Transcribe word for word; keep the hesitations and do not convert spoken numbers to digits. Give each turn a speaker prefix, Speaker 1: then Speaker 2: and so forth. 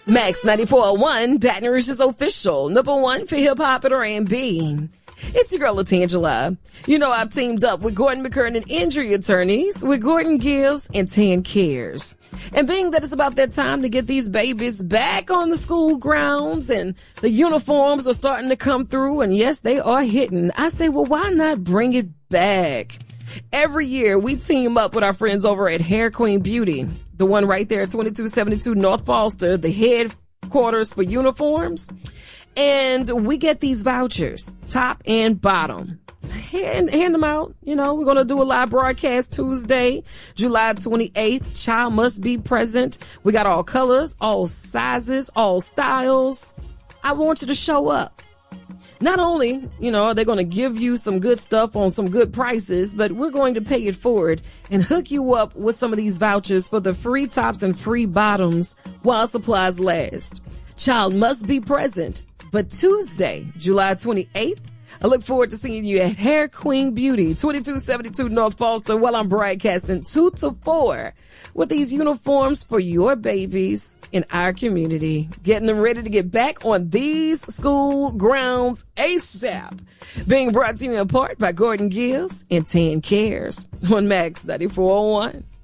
Speaker 1: Max ninety-four point one, Baton Rouge's official number one for hip-hop and R and B. It's your girl, LaTangela. You know I've teamed up with Gordon McKernan Injury Attorneys, with Gordon Gives and Tan Cares. And being that it's about that time to get these babies back on the school grounds and the uniforms are starting to come through, and yes, they are hitting, I say, well, why not bring it back? Every year, we team up with our friends over at Hair Queen Beauty, the one right there at twenty-two seventy-two North Foster, the headquarters for uniforms. And we get these vouchers, top and bottom. Hand, hand them out. You know, we're going to do a live broadcast Tuesday, July twenty-eighth. Child must be present. We got all colors, all sizes, all styles. I want you to show up. Not only, you know, are they going to give you some good stuff on some good prices, but we're going to pay it forward and hook you up with some of these vouchers for the free tops and free bottoms while supplies last. Child must be present. But Tuesday, July twenty-eighth, I look forward to seeing you at Hair Queen Beauty, twenty-two seventy-two North Foster, while I'm broadcasting two to four with these uniforms for your babies in our community. Getting them ready to get back on these school grounds ASAP. Being brought to you in part by Gordon Gives and Tan Cares on Max ninety-four point one.